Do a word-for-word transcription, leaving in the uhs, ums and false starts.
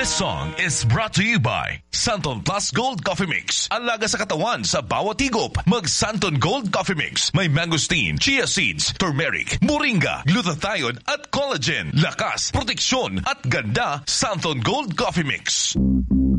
This song is brought to you by Santon Plus Gold Coffee Mix. Alaga sa katawan sa bawat higop. Mag Santon Gold Coffee Mix. May mangosteen, chia seeds, turmeric, moringa, glutathione at collagen. Lakas, proteksyon at ganda. Santon Gold Coffee Mix.